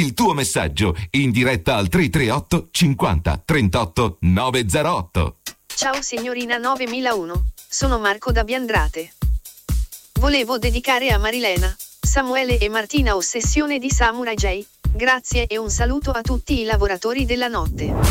il tuo messaggio in diretta al 338 50 38 908. Ciao signorina 9001, sono Marco da Biandrate. Volevo dedicare a Marilena, Samuele e Martina Ossessione di Samurai J. Grazie e un saluto a tutti i lavoratori della notte.